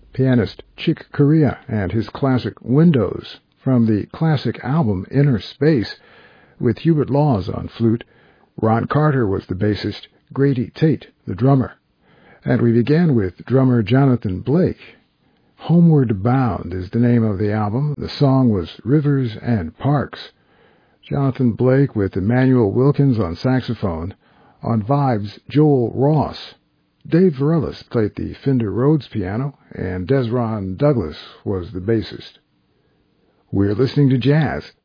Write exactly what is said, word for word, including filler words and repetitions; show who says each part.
Speaker 1: pianist Chick Corea and his classic Windows from the classic album Inner Space, with Hubert Laws on flute. Ron Carter was the bassist, Grady Tate the drummer. And we began with drummer Jonathan Blake. Homeward Bound is the name of the album. The song was Rivers and Parks. Jonathan Blake with Emmanuel Wilkins on saxophone. On vibes, Joel Ross. Dave Varelis played the Fender Rhodes piano, and Desron Douglas was the bassist. We're listening to jazz